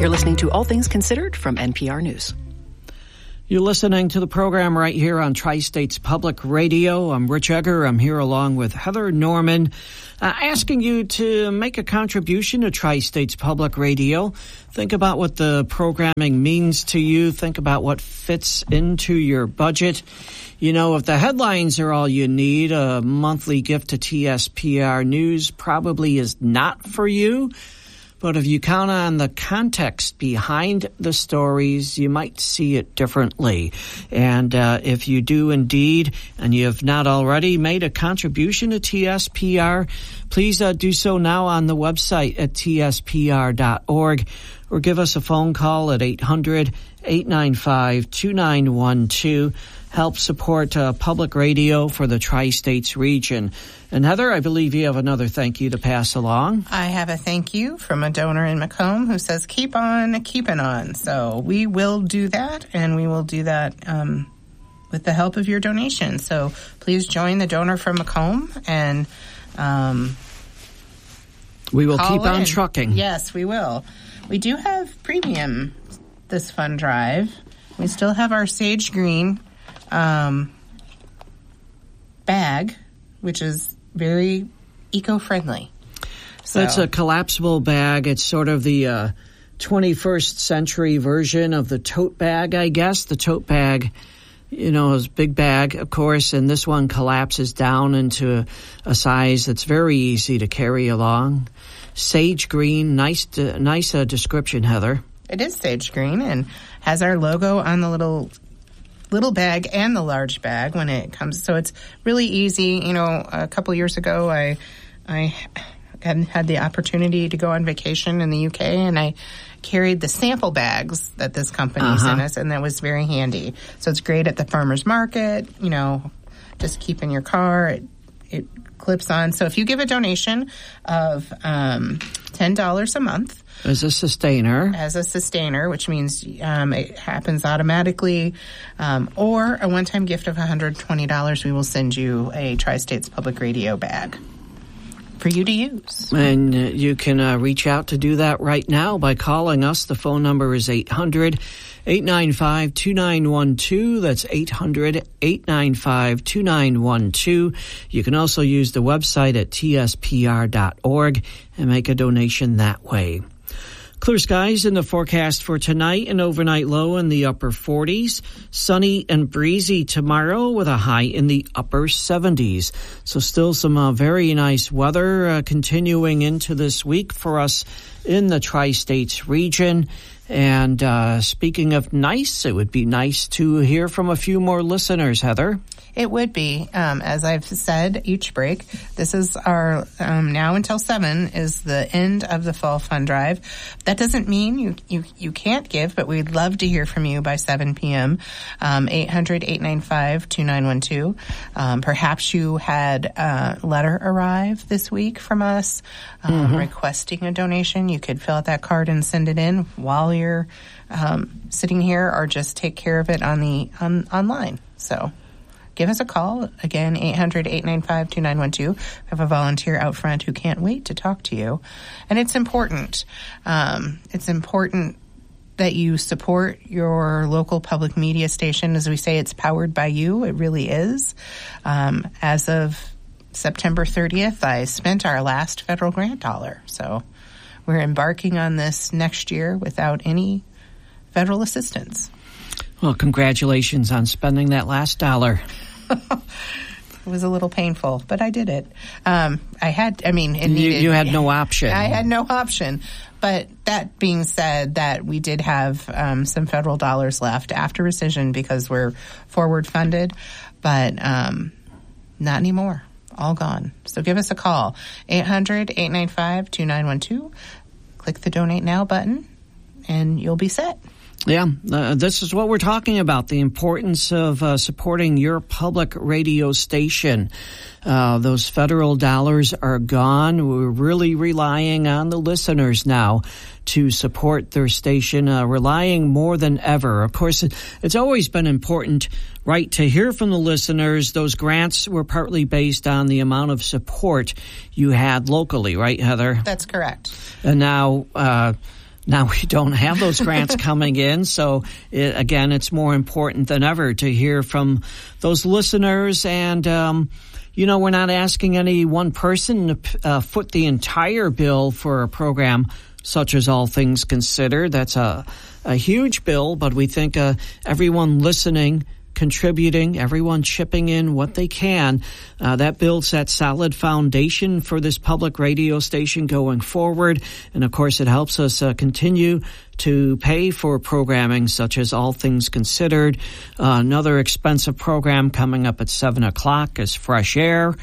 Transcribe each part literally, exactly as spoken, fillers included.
You're listening to All Things Considered from N P R News. You're listening to the program right here on Tri-States Public Radio. I'm Rich Egger. I'm here along with Heather Norman, uh, asking you to make a contribution to Tri-States Public Radio. Think about what the programming means to you. Think about what fits into your budget. You know, if the headlines are all you need, a monthly gift to T S P R News probably is not for you. But if you count on the context behind the stories, you might see it differently. And uh, if you do indeed, and you have not already made a contribution to T S P R, please uh, do so now on the website at T S P R dot org, or give us a phone call at eight hundred, eight nine five, two nine one two. Help support uh, public radio for the Tri-States region. And Heather, I believe you have another thank you to pass along. I have a thank you from a donor in Macomb who says, keep on keeping on. So we will do that, and we will do that um, with the help of your donation. So please join the donor from Macomb, and um, we will keep in. on trucking. Yes, we will. We do have premium this fund drive. We still have our Sage Green um, bag, which is very eco-friendly. So it's a collapsible bag. It's sort of the uh, twenty-first century version of the tote bag, I guess. The tote bag, you know, is a big bag, of course, and this one collapses down into a, a size that's very easy to carry along. Sage green, nice, uh, nice uh, description, Heather. It is sage green and has our logo on the little little bag and the large bag when it comes. So it's really easy. You know, a couple years ago, I I had had the opportunity to go on vacation in the U K, and I carried the sample bags that this company uh-huh. sent us, and that was very handy. So it's great at the farmer's market, you know, just keep in your car. It, it clips on. So if you give a donation of um, ten dollars a month, as a sustainer. As a sustainer, which means um, it happens automatically, um, or a one-time gift of one hundred twenty dollars, we will send you a Tri-States Public Radio bag for you to use. And uh, you can uh, reach out to do that right now by calling us. The phone number is eight hundred, eight nine five, two nine one two. That's eight hundred, eight nine five, two nine one two. You can also use the website at T S P R dot org and make a donation that way. Clear skies in the forecast for tonight, an overnight low in the upper forties. Sunny and breezy tomorrow with a high in the upper seventies. So still some uh, very nice weather uh, continuing into this week for us in the Tri-States region. And uh, speaking of nice, it would be nice to hear from a few more listeners, Heather. It would be. Um, as I've said each break, this is our, um, now until seven is the end of the fall fund drive. That doesn't mean you, you, you can't give, but we'd love to hear from you by seven p.m. Um, eight hundred, eight nine five, two nine one two. Um, perhaps you had a letter arrive this week from us um, mm-hmm. requesting a donation. You could fill out that card and send it in while you're um, sitting here, or just take care of it on the on, online. So give us a call. Again, eight hundred, eight nine five, two nine one two. We have a volunteer out front who can't wait to talk to you. And it's important. Um, it's important that you support your local public media station. As we say, it's powered by you. It really is. Um, as of September thirtieth, I spent our last federal grant dollar. So we're embarking on this next year without any federal assistance. Well, congratulations on spending that last dollar. It was a little painful, but I did it. Um, I had, I mean, it you, needed, you had no option. I had no option. But that being said, that we did have um, some federal dollars left after rescission because we're forward funded, but um, not anymore. All gone. So give us a call. eight hundred, eight nine five, two nine one two. Click the Donate Now button, and you'll be set. Yeah, uh, this is what we're talking about, the importance of uh, supporting your public radio station. Uh, those federal dollars are gone. We're really relying on the listeners now to support their station, uh, relying more than ever. Of course, it, it's always been important, right, to hear from the listeners. Those grants were partly based on the amount of support you had locally, right, Heather? That's correct. And now, uh, Now we don't have those grants coming in, so it, again, it's more important than ever to hear from those listeners. And, um, you know, we're not asking any one person to uh, foot the entire bill for a program such as All Things Considered. That's a, a huge bill, but we think uh, everyone listening, contributing, everyone chipping in what they can, uh, that builds that solid foundation for this public radio station going forward. And, of course, it helps us uh, continue to pay for programming such as All Things Considered. Uh, another expensive program coming up at seven o'clock is Fresh Air.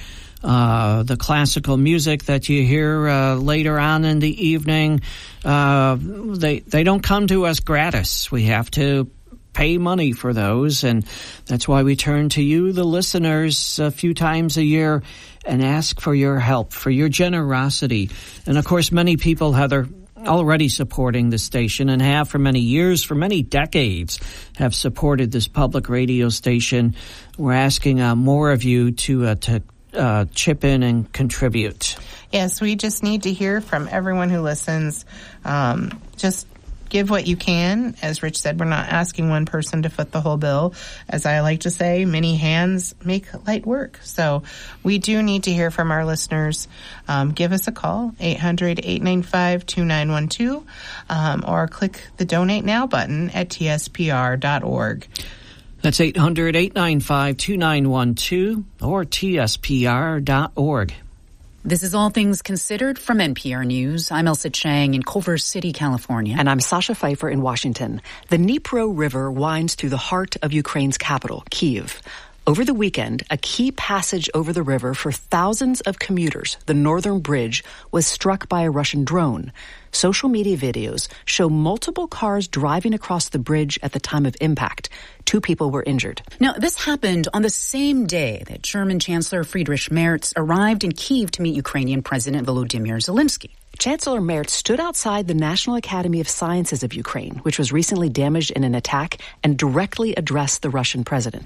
Uh, the classical music that you hear uh, later on in the evening, uh, they they don't come to us gratis. We have to pay money for those, and that's why we turn to you, the listeners, a few times a year and ask for your help, for your generosity. And, of course, many people, Heather, already supporting the station and have for many years, for many decades, have supported this public radio station. We're asking uh, more of you to uh, to uh, chip in and contribute. Yes, we just need to hear from everyone who listens. Um, just give what you can. As Rich said, we're not asking one person to foot the whole bill. As I like to say, many hands make light work. So we do need to hear from our listeners. Um, give us a call, eight hundred, eight nine five, two nine one two, um, or click the Donate Now button at T S P R dot org. That's eight hundred, eight nine five, two nine one two or T S P R dot org. This is All Things Considered from N P R News. I'm Elsa Chang in Culver City, California. And I'm Sasha Pfeiffer in Washington. The Dnipro River winds through the heart of Ukraine's capital, Kyiv. Over the weekend, a key passage over the river for thousands of commuters, the Northern Bridge, was struck by a Russian drone. Social media videos show multiple cars driving across the bridge at the time of impact. Two people were injured. Now, this happened on the same day that German Chancellor Friedrich Merz arrived in Kyiv to meet Ukrainian President Volodymyr Zelensky. Chancellor Merz stood outside the National Academy of Sciences of Ukraine, which was recently damaged in an attack, and directly addressed the Russian president.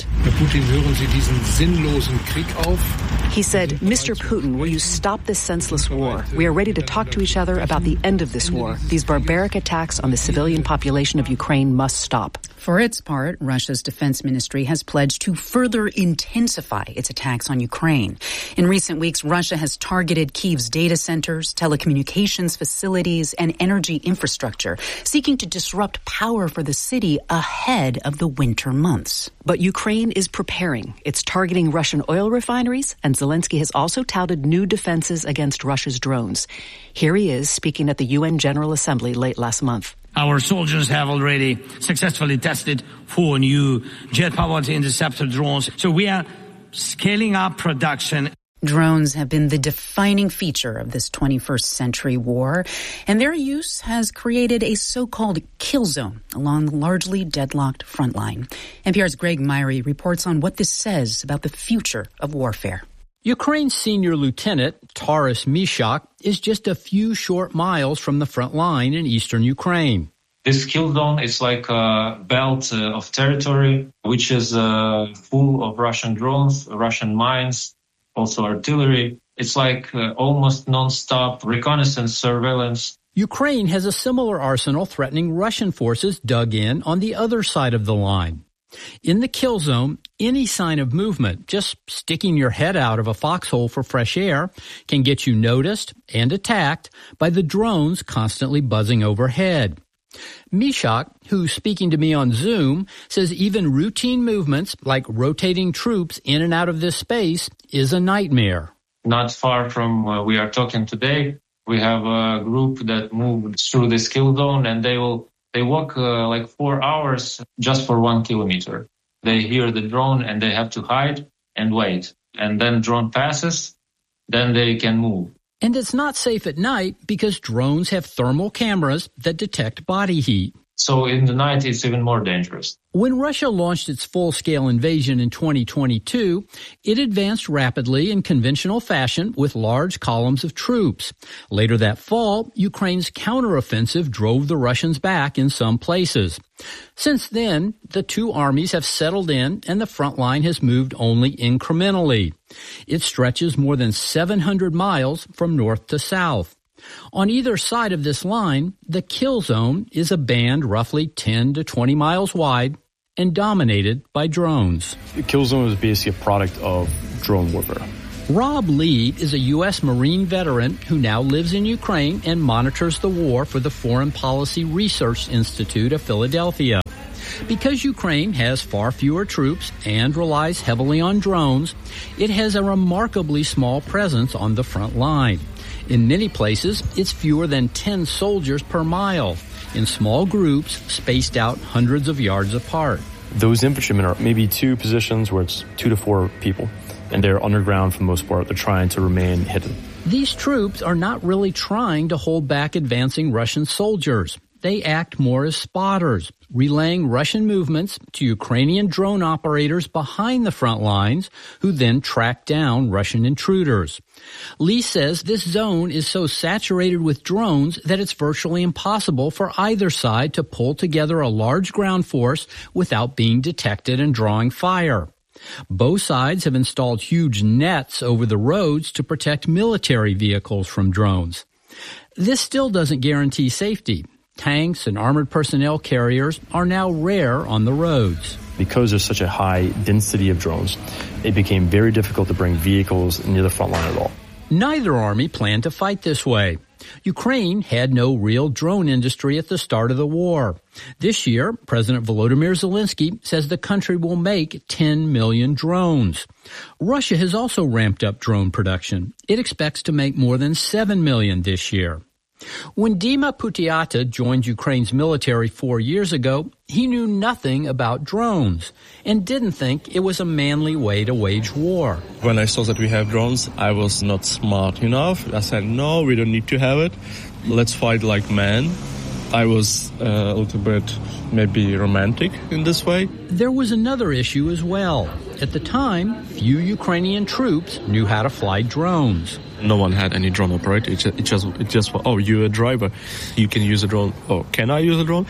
He said, Mister Putin, will you stop this senseless war? We are ready to talk to each other about the end of this war. These barbaric attacks on the civilian population of Ukraine must stop. For its part, Russia's defense ministry has pledged to further intensify its attacks on Ukraine. In recent weeks, Russia has targeted Kyiv's data centers, telecommunications facilities, and energy infrastructure, seeking to disrupt power for the city ahead of the winter months. But Ukraine is preparing. It's targeting Russian oil refineries, and Zelensky has also touted new defenses against Russia's drones. Here he is speaking at the U N General Assembly late last month. Our soldiers have already successfully tested four new jet-powered interceptor drones. So we are scaling up production. Drones have been the defining feature of this twenty-first century war, and their use has created a so-called kill zone along the largely deadlocked front line. N P R's Greg Myrie reports on what this says about the future of warfare. Ukraine's senior lieutenant, Taras Mishak, is just a few short miles from the front line in eastern Ukraine. This kill zone is like a belt uh, of territory, which is uh, full of Russian drones, Russian mines, also artillery. It's like uh, almost non-stop reconnaissance surveillance. Ukraine has a similar arsenal threatening Russian forces dug in on the other side of the line. In the kill zone, any sign of movement, just sticking your head out of a foxhole for fresh air, can get you noticed and attacked by the drones constantly buzzing overhead. Mishak, who's speaking to me on Zoom, says even routine movements like rotating troops in and out of this space is a nightmare. Not far from where we are talking today, we have a group that moved through this kill zone, and they will They walk uh, like four hours just for one kilometer. They hear the drone and they have to hide and wait. And then drone passes, then they can move. And it's not safe at night because drones have thermal cameras that detect body heat. So in the night, it's even more dangerous. When Russia launched its full-scale invasion in twenty twenty-two, it advanced rapidly in conventional fashion with large columns of troops. Later that fall, Ukraine's counteroffensive drove the Russians back in some places. Since then, the two armies have settled in and the front line has moved only incrementally. It stretches more than seven hundred miles from north to south. On either side of this line, the kill zone is a band roughly ten to twenty miles wide and dominated by drones. The kill zone is basically a product of drone warfare. Rob Lee is a U S Marine veteran who now lives in Ukraine and monitors the war for the Foreign Policy Research Institute of Philadelphia. Because Ukraine has far fewer troops and relies heavily on drones, it has a remarkably small presence on the front line. In many places, it's fewer than ten soldiers per mile, in small groups spaced out hundreds of yards apart. Those infantrymen are maybe two positions where it's two to four people, and they're underground for the most part. They're trying to remain hidden. These troops are not really trying to hold back advancing Russian soldiers. They act more as spotters, relaying Russian movements to Ukrainian drone operators behind the front lines, who then track down Russian intruders. Lee says this zone is so saturated with drones that it's virtually impossible for either side to pull together a large ground force without being detected and drawing fire. Both sides have installed huge nets over the roads to protect military vehicles from drones. This still doesn't guarantee safety. Tanks and armored personnel carriers are now rare on the roads. Because there's such a high density of drones, it became very difficult to bring vehicles near the front line at all. Neither army planned to fight this way. Ukraine had no real drone industry at the start of the war. This year, President Volodymyr Zelensky says the country will make ten million drones. Russia has also ramped up drone production. It expects to make more than seven million this year. When Dima Putiata joined Ukraine's military four years ago, he knew nothing about drones and didn't think it was a manly way to wage war. When I saw that we have drones, I was not smart enough. I said, no, we don't need to have it. Let's fight like men. I was uh, a little bit maybe romantic in this way. There was another issue as well. At the time, few Ukrainian troops knew how to fly drones. No one had any drone operator. It just, it just, it just oh, you're a driver. You can use a drone. Oh, can I use a drone?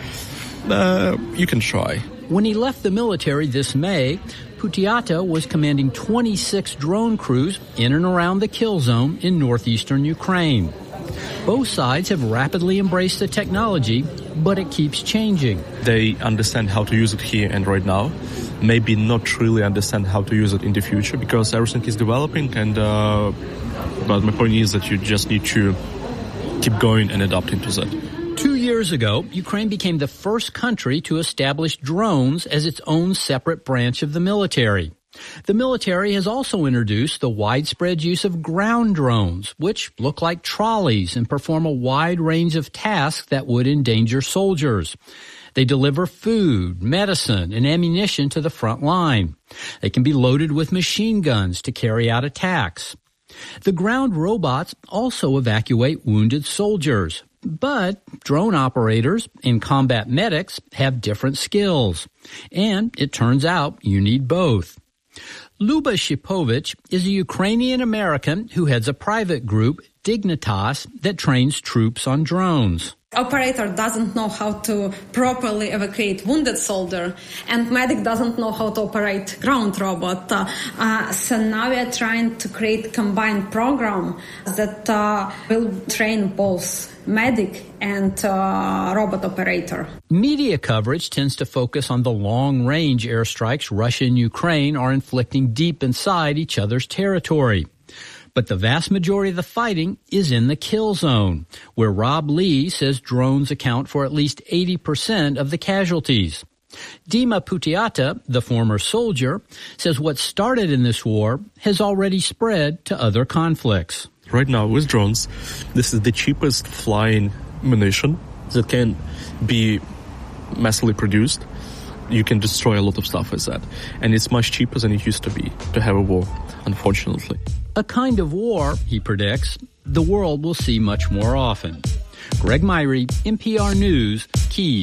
Uh, you can try. When he left the military this May, Putiata was commanding twenty-six drone crews in and around the kill zone in northeastern Ukraine. Both sides have rapidly embraced the technology, but it keeps changing. They understand how to use it here and right now. Maybe not really understand how to use it in the future because everything is developing. And uh, but my point is that you just need to keep going and adapting to that. Two years ago, Ukraine became the first country to establish drones as its own separate branch of the military. The military has also introduced the widespread use of ground drones, which look like trolleys and perform a wide range of tasks that would endanger soldiers. They deliver food, medicine, and ammunition to the front line. They can be loaded with machine guns to carry out attacks. The ground robots also evacuate wounded soldiers. But drone operators and combat medics have different skills. And it turns out you need both. Luba Shipovich is a Ukrainian-American who heads a private group, Dignitas, that trains troops on drones. Operator doesn't know how to properly evacuate wounded soldier, and medic doesn't know how to operate ground robot. Uh, uh, so now we are trying to create combined program that uh, will train both medic and uh, robot operator. Media coverage tends to focus on the long-range airstrikes Russia and Ukraine are inflicting deep inside each other's territory. But the vast majority of the fighting is in the kill zone, where Rob Lee says drones account for at least eighty percent of the casualties. Dima Putiata, the former soldier, says what started in this war has already spread to other conflicts. Right now, with drones, this is the cheapest flying munition that can be massively produced. You can destroy a lot of stuff with that. And it's much cheaper than it used to be to have a war, unfortunately. A kind of war, he predicts, the world will see much more often. Greg Myrie, N P R News, Kyiv.